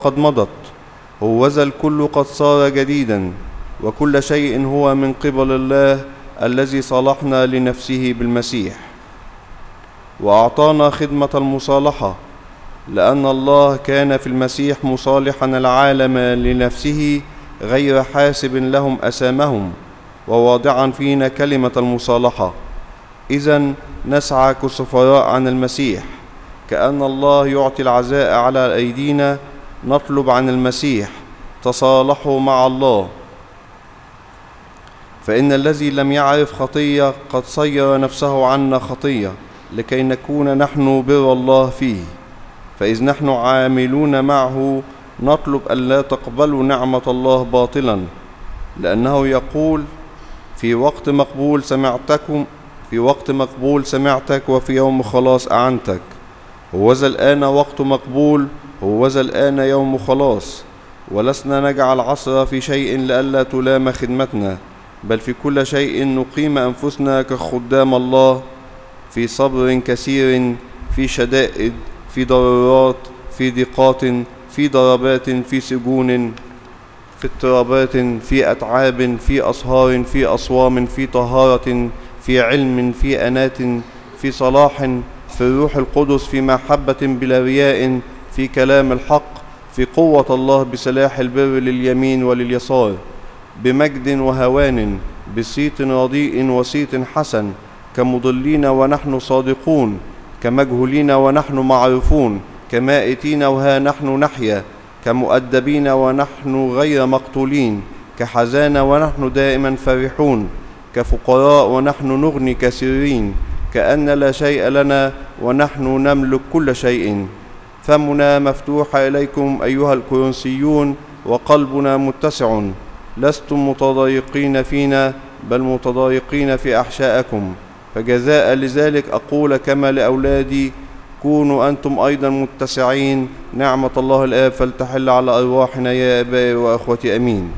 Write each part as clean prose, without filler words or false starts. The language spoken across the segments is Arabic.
قد مضت، هوذا الكل قد صار جديدا، وكل شيء هو من قبل الله الذي صالحنا لنفسه بالمسيح وأعطانا خدمة المصالحة، لأن الله كان في المسيح مصالحا العالم لنفسه غير حاسب لهم أثامهم، وواضعا فينا كلمة المصالحة. إذن نسعى كسفراء عن المسيح، كأن الله يعطي العزاء على أيدينا، نطلب عن المسيح: تصالحوا مع الله. فإن الذي لم يعرف خطية قد صير نفسه عنا خطية، لكي نكون نحن بر الله فيه. فإذ نحن عاملون معه نطلب ألا تقبلوا نعمة الله باطلا، لأنه يقول: في وقت مقبول سمعتك وفي يوم خلاص أعنتك. هوذا الآن وقت مقبول، هوذا الآن يوم خلاص. ولسنا نجعل عثرة في شيء لئلا تلام خدمتنا، بل في كل شيء نقيم أنفسنا كخدام الله، في صبر كثير، في شدائد، في ضرورات، في ضيقات، في ضربات، في سجون، في اضطرابات، في أتعاب، في أسهار، في أصوام، في طهارة، في علم، في أنات، في صلاح، في الروح القدس، في محبة بلا رياء، في كلام الحق، في قوة الله، بسلاح البر لليمين ولليسار، بمجد وهوان، بصيت رديء وصيت حسن، كمضلين ونحن صادقون، كمجهولين ونحن معروفون، كمائتين وها نحن نحيا، كمؤدبين ونحن غير مقتولين، كحزان ونحن دائما فرحون، كفقراء ونحن نغني كثيرين، كأن لا شيء لنا ونحن نملك كل شيء. فمنا مفتوح إليكم أيها الكورنثيون، وقلبنا متسع، لستم متضايقين فينا، بل متضايقين في أحشائكم. فجزاء لذلك أقول كما لأولادي: كونوا أنتم أيضا متسعين. نعمة الله الآب فلتحل على أرواحنا يا أبائي وأخوتي، أمين.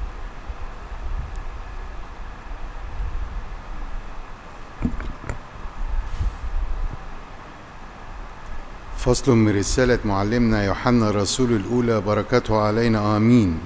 فصل من رسالة معلمنا يوحنا الرسول الأولى، بركاته علينا، آمين.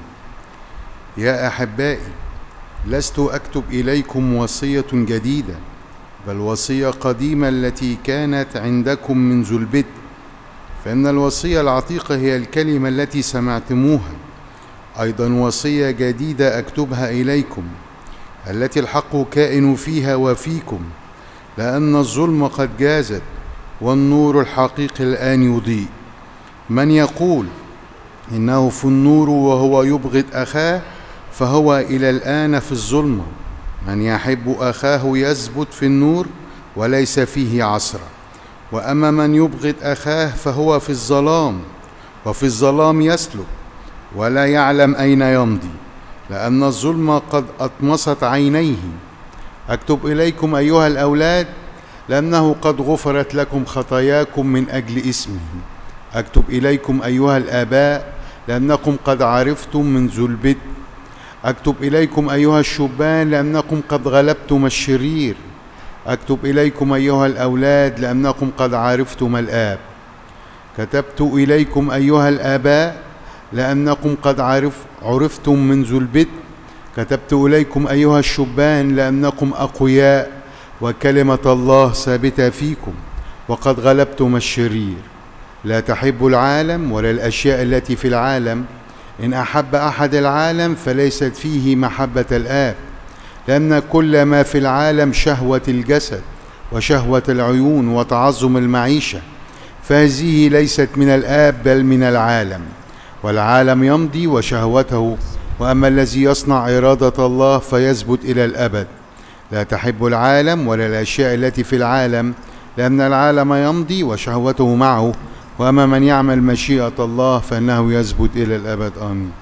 يا أحبائي، لست أكتب إليكم وصية جديدة، بل وصية قديمة التي كانت عندكم منذ البدء. فإن الوصية العتيقة هي الكلمة التي سمعتموها. أيضا وصية جديدة أكتبها إليكم، التي الحق كائن فيها وفيكم، لأن الظلم قد جازت والنور الحقيقي الآن يضيء. من يقول إنه في النور وهو يبغض أخاه فهو إلى الآن في الظلمة. من يحب أخاه يثبت في النور وليس فيه عثرة. وأما من يبغض أخاه فهو في الظلام، وفي الظلام يسلك ولا يعلم أين يمضي، لأن الظلمة قد أطمست عينيه. أكتب إليكم أيها الأولاد، لأنه قد غفرت لكم خطاياكم من أجل اسمه. أكتب إليكم أيها الآباء، لأنكم قد عرفتم منذ البدء. أكتب إليكم أيها الشبان، لأنكم قد غلبتم الشرير. أكتب إليكم أيها الأولاد، لأنكم قد عرفتم الآب. كتبت إليكم أيها الآباء، لأنكم قد عرفتم منذ البدء. كتبت إليكم أيها الشبان، لأنكم أقوياء، وكلمة الله ثابتة فيكم، وقد غلبتم الشرير. لا تحبوا العالم ولا الأشياء التي في العالم. إن أحب أحد العالم فليست فيه محبة الآب. لأن كل ما في العالم شهوة الجسد وشهوة العيون وتعظم المعيشة، فهذه ليست من الآب بل من العالم. والعالم يمضي وشهوته، وأما الذي يصنع إرادة الله فيثبت إلى الأبد. لا تحب العالم ولا الأشياء التي في العالم، لأن العالم يمضي وشهوته معه، وأما من يعمل مشيئة الله فإنه يثبت إلى الأبد، آمين.